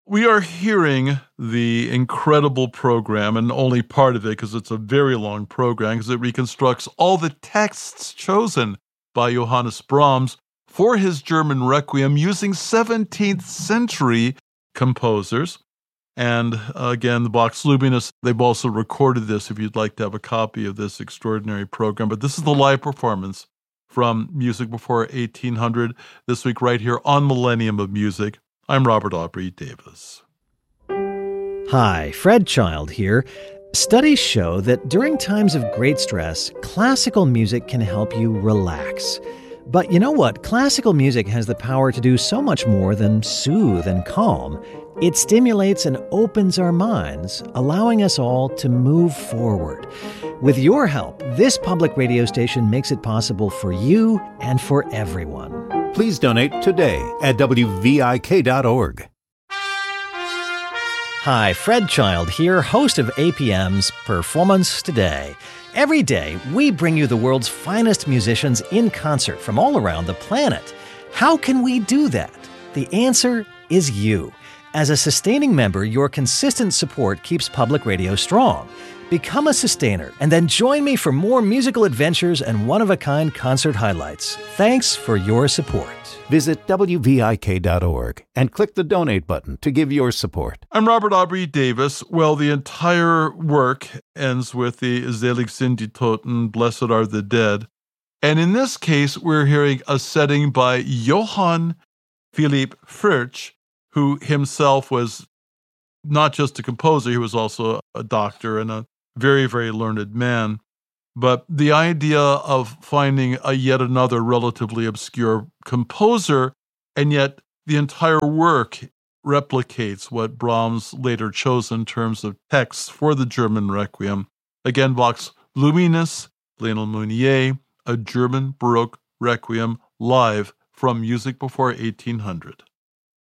We are hearing the incredible program, and only part of it because it's a very long program, because it reconstructs all the texts chosen by Johannes Brahms for his German Requiem using 17th century composers. And again, the Vox Luminis, they've also recorded this if you'd like to have a copy of this extraordinary program. But this is the live performance from Music Before 1800, this week right here on Millennium of Music. I'm Robert Aubrey Davis. Hi, Fred Child here. Studies show that during times of great stress, classical music can help you relax. But you know what? Classical music has the power to do so much more than soothe and calm. It stimulates and opens our minds, allowing us all to move forward. With your help, this public radio station makes it possible for you and for everyone. Please donate today at WVIK.org. Hi, Fred Child here, host of APM's Performance Today. Every day, we bring you the world's finest musicians in concert from all around the planet. How can we do that? The answer is you. As a sustaining member, your consistent support keeps public radio strong. Become a sustainer and then join me for more musical adventures and one-of-a-kind concert highlights. Thanks for your support. Visit WVIK.org and click the donate button to give your support. I'm Robert Aubrey Davis. Well, the entire work ends with the Selig sind die Toten, Blessed are the dead. And in this case, we're hearing a setting by Johann Philipp Fritsch, who himself was not just a composer, he was also a doctor and a very, very learned man. But the idea of finding a yet another relatively obscure composer, and yet the entire work replicates what Brahms later chose in terms of texts for the German Requiem. Again, Vox Luminis, Lionel Meunier, a German Baroque Requiem live from Music Before 1800.